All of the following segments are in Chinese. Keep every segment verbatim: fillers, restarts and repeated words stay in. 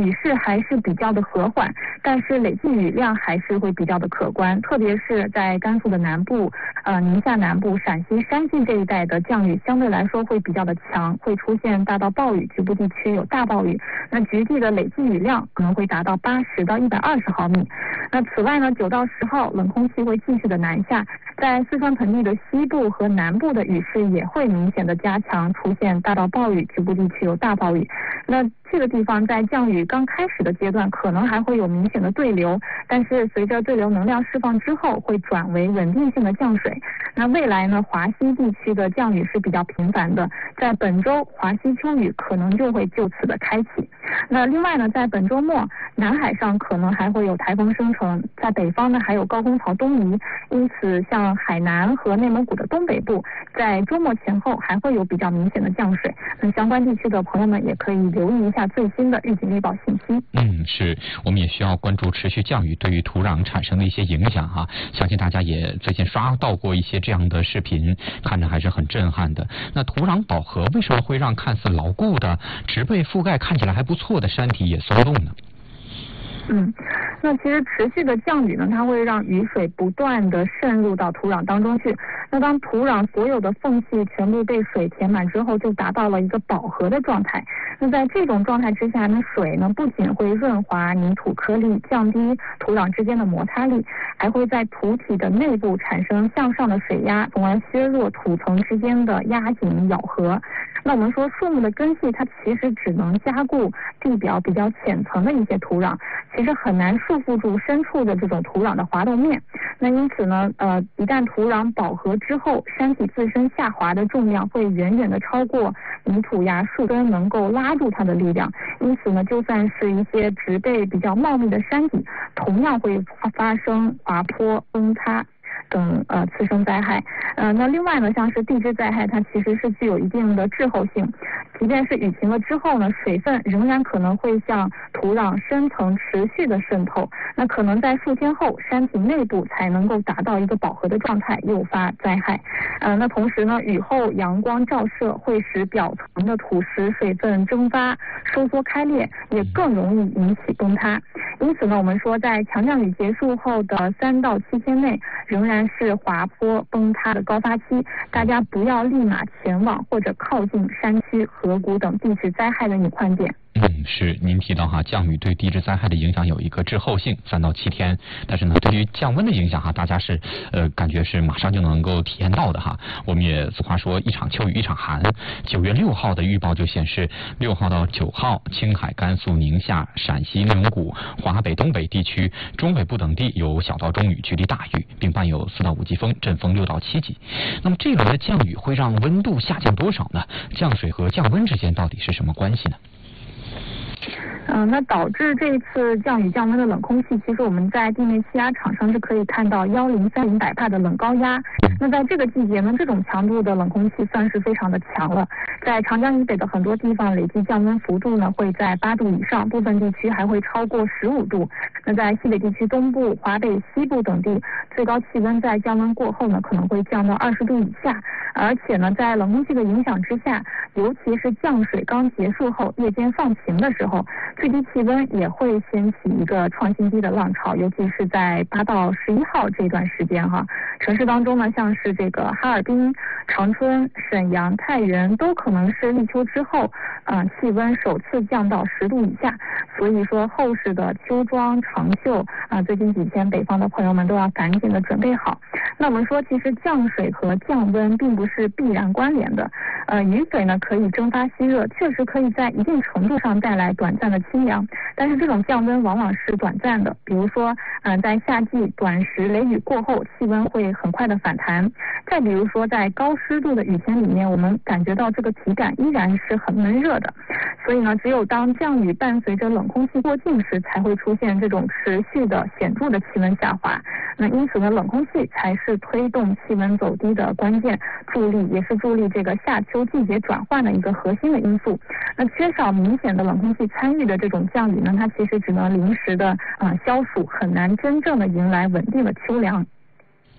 雨势还是比较的和缓，但是累计雨量还是会比较的可观，特别是在甘肃的南部、呃宁夏南部、陕西、山西这一带的降雨相对来说会比较的强，会出现大到暴雨，局部地区有大暴雨。那局地的累计雨量可能会达到八十到一百二十毫米。那此外呢，九到十号冷空气会继续的南下，在四川盆地的西部和南部的雨势也会明显的加强，出现大到暴雨，局部地区有大暴雨。那这个地方在降雨刚开始的阶段，可能还会有明显的对流，但是随着对流能量释放之后，会转为稳定性的降水。那未来呢，华西地区的降雨是比较频繁的，在本周华西秋雨可能就会就此的开启。那另外呢，在本周末南海上可能还会有台风生成，在北方呢还有高空槽东移，因此像海南和内蒙古的东北部在周末前后还会有比较明显的降水。那相关地区的朋友们也可以留意一下最新的预警预报信息。 嗯，是，我们也需要关注持续降雨对于土壤产生的一些影响哈、啊。相信大家也最近刷到过一些这样的视频，看着还是很震撼的。那土壤饱和为什么会让看似牢固的植被覆盖看起来还不错的山体也松动呢？ 嗯，那其实持续的降雨呢，它会让雨水不断的渗入到土壤当中去。那当土壤所有的缝隙全部被水填满之后，就达到了一个饱和的状态。那在这种状态之下呢，水呢不仅会润滑泥土颗粒，降低土壤之间的摩擦力，还会在土体的内部产生向上的水压，从而削弱土层之间的压紧咬合。那我们说树木的根系它其实只能加固地表比较浅层的一些土壤，其实很难束缚住深处的这种土壤的滑动面。那因此呢，呃，一旦土壤饱和之后，山体自身下滑的重量会远远的超过泥土呀、树根能够拉住它的力量。因此呢，就算是一些植被比较茂密的山体，同样会发生滑坡、崩塌等呃次生灾害。呃，那另外呢，像是地质灾害，它其实是具有一定的滞后性。即便是雨停了之后呢，水分仍然可能会向土壤深层持续的渗透，那可能在数天后，山体内部才能够达到一个饱和的状态，诱发灾害。呃，那同时呢，雨后阳光照射会使表层的土石水分蒸发、收缩开裂，也更容易引起崩塌。因此呢，我们说在强降雨结束后的三到七天内，仍然是滑坡崩塌的高发期，大家不要立马前往或者靠近山区、河谷等地质灾害的隐患点。 嗯，是您提到哈，降雨对地质灾害的影响有一个滞后性，三到七天。但是呢，对于降温的影响哈，大家是呃感觉是马上就能够体验到的哈。我们也俗话说，一场秋雨一场寒。九月六号的预报就显示，六号到九号，青海、甘肃、宁夏、陕西、内蒙古、华北、东北地区、中北部等地有小到中雨，局地大雨，并伴有四到五级风，阵风六到七级。那么这轮的降雨会让温度下降多少呢？降水和降温之间到底是什么关系呢？ 嗯、呃，那导致这一次降雨降温的冷空气，其实我们在地面气压场上是可以看到幺零三零百帕的冷高压。那在这个季节呢，这种强度的冷空气算是非常的强了。在长江以北的很多地方，累计降温幅度呢会在八度以上，部分地区还会超过十五度。那在西北地区东部、华北西部等地，最高气温在降温过后呢，可能会降到二十度以下。而且呢，在冷空气的影响之下，尤其是降水刚结束后，夜间放晴的时候，最低气温也会掀起一个创新低的浪潮，尤其是在八到十一号这段时间哈。城市当中呢，像是这个哈尔滨、长春、沈阳、太原都可能是立秋之后，呃，气温首次降到十度以下。所以说，后市的秋装长袖啊、呃，最近几天北方的朋友们都要赶紧的准备好。那我们说，其实降水和降温并不是必然关联的。呃，雨水呢可以蒸发吸热，确实可以在一定程度上带来短暂的清凉，但是这种降温往往是短暂的。比如说，嗯、呃，在夏季短时雷雨过后，气温会很快的反弹。再比如说，在高湿度的雨天里面，我们感觉到这个体感依然是很闷热的。所以呢，只有当降雨伴随着冷空气过境时，才会出现这种持续的显著的气温下滑。那因此呢，冷空气才是推动气温走低的关键助力，也是助力这个夏秋季节转换的一个核心的因素。那缺少明显的冷空气参与的这种降雨呢，它其实只能临时的啊、呃、消暑，很难真正的迎来稳定的秋凉。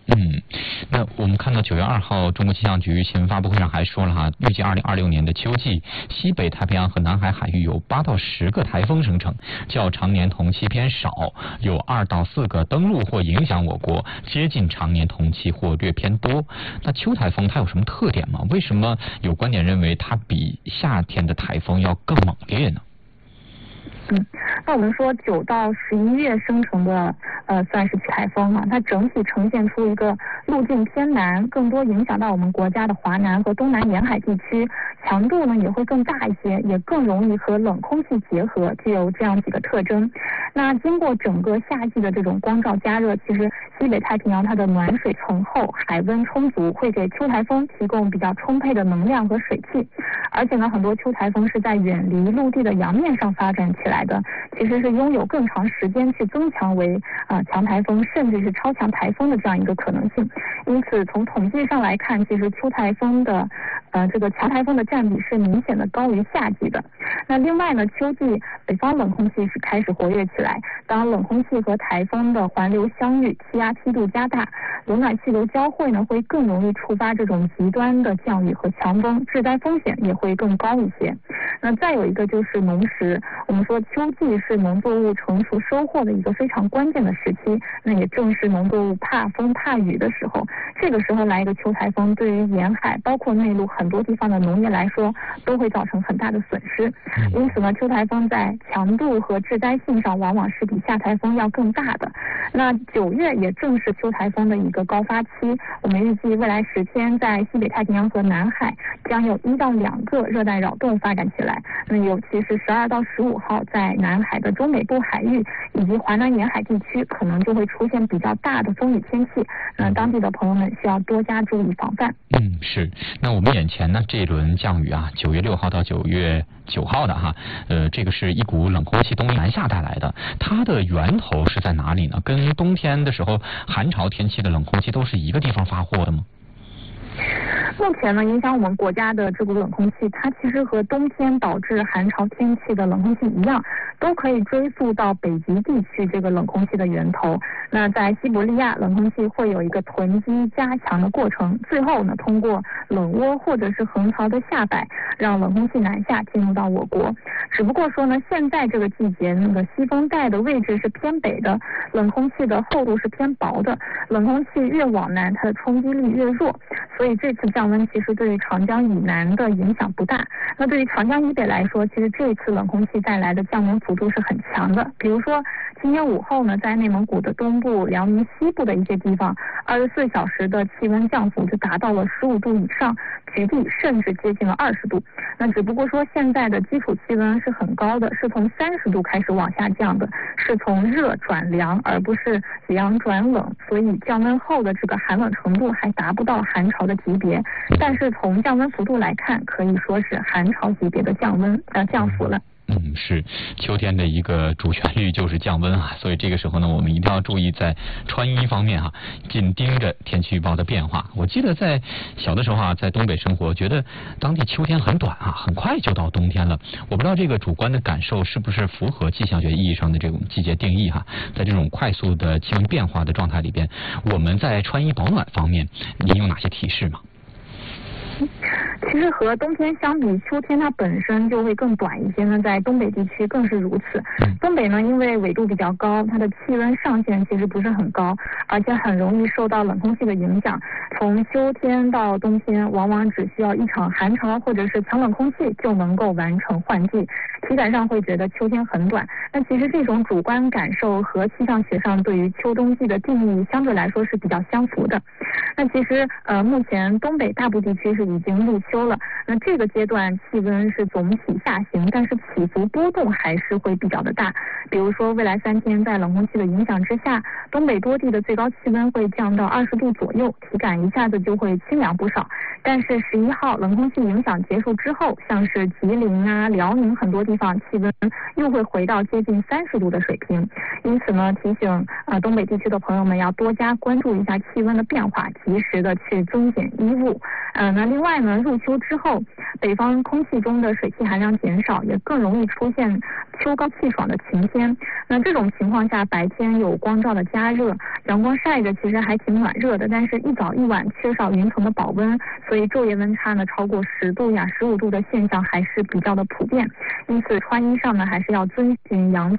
嗯，那我们看到九月二号，中国气象局新闻发布会上还说了哈，预计二零二六年的秋季，西北太平洋和南海海域有八到十个台风生成，较常年同期偏少，有二到四个登陆或影响我国，接近常年同期或略偏多。那秋台风它有什么特点吗？为什么有观点认为它比夏天的台风要更猛烈呢？ 嗯，那我们说九到十一月生成的呃算是台风啊，它整体呈现出一个路径偏南，更多影响到我们国家的华南和东南沿海地区，强度呢也会更大一些，也更容易和冷空气结合，具有这样几个特征。那经过整个夏季的这种光照加热，其实西北太平洋它的暖水层厚，海温充足，会给秋台风提供比较充沛的能量和水汽。而且呢，很多秋台风是在远离陆地的洋面上发展起来的，其实是拥有更长时间去增强为啊、呃、强台风甚至是超强台风的这样一个可能性。因此从统计上来看，其实秋台风的呃这个强台风的占比是明显的高于夏季的。那另外呢，秋季北方冷空气是开始活跃起来，当冷空气和台风的环流相遇，气压梯度加大，冷暖气流交汇呢，会更容易触发这种极端的降雨和强风，致灾风险也会更高一些。那再有一个就是农时，我们说秋季是农作物成熟收获的一个非常关键的时期，那也正是农作物怕风怕雨的时候。这个时候来一个秋台风，对于沿海包括内陆很多地方的农业来说，都会造成很大的损失。因此呢，秋台风在强度和致灾性上往往是比夏台风要更大的。那九月也正是秋台风的一个高发期，我们预计未来十天在西北太平洋和南海将有一到两个热带扰动发展起来。那尤其是十二到十五号，在南海的中北部海域以及华南沿海地区，可能就会出现比较大的风雨天气。那当地的朋友们需要多加注意防范。 嗯，是。那我们眼前呢这一轮降雨啊，九月六号到九月九号的哈，呃，这个是一股冷空气东南下带来的，它的源头是在哪里呢？跟冬天的时候寒潮天气的冷空气都是一个地方发货的吗？ 目前呢，影响我们国家的这股冷空气，它其实和冬天导致寒潮天气的冷空气一样，都可以追溯到北极地区这个冷空气的源头。那在西伯利亚，冷空气会有一个囤积加强的过程，最后呢，通过冷涡或者是横槽的下摆，让冷空气南下进入到我国。只不过说呢，现在这个季节那个西风带的位置是偏北的，冷空气的厚度是偏薄的，冷空气越往南，它的冲击力越弱，所以这次降温其实对于长江以南的影响不大。那对于长江以北来说，其实这一次冷空气带来的降温幅度是很强的。比如说今天午后呢，在内蒙古的东部、辽宁西部的一些地方，二十四小时的气温降幅就达到了十五度以上，局地甚至接近了二十度。那只不过说现在的基础气温是很高的，是从三十度开始往下降的，是从热转凉，而不是凉转冷，所以降温后的这个寒冷程度还达不到寒潮的级别。但是从降温幅度来看，可以说是寒潮级别的降温呃降幅了。 嗯，是秋天的一个主旋律就是降温啊，所以这个时候呢，我们一定要注意在穿衣方面哈、啊，紧盯着天气预报的变化。我记得在小的时候啊，在东北生活，觉得当地秋天很短啊，很快就到冬天了。我不知道这个主观的感受是不是符合气象学意义上的这种季节定义哈、啊。在这种快速的气温变化的状态里边，我们在穿衣保暖方面，您有哪些提示吗？ 其实和冬天相比，秋天它本身就会更短一些呢，在东北地区更是如此。东北呢，因为纬度比较高，它的气温上限其实不是很高，而且很容易受到冷空气的影响。从秋天到冬天，往往只需要一场寒潮或者是强冷空气就能够完成换季，体感上会觉得秋天很短。那其实这种主观感受和气象学上对于秋冬季的定义相对来说是比较相符的。那其实呃，目前东北大部地区是已经入秋了，那这个阶段气温是总体下行，但是起伏波动还是会比较的大。比如说未来三天在冷空气的影响之下，东北多地的最高气温会降到二十度左右，体感一下子就会清凉不少。但是十一号冷空气影响结束之后，像是吉林啊、辽宁很多地方气温又会回到接近三十度的水平。因此呢，提醒呃东北地区的朋友们要多加关注一下气温的变化，及时的去增减衣物。呃，那另外呢，入秋之后，北方空气中的水汽含量减少，也更容易出现秋高气爽的晴天。那这种情况下，白天有光照的加热，阳光晒着其实还挺暖热的，但是一早一晚缺少云层的保温，所以昼夜温差呢超过十度呀、十五度的现象还是比较的普遍。因此穿衣上呢还是要遵循阳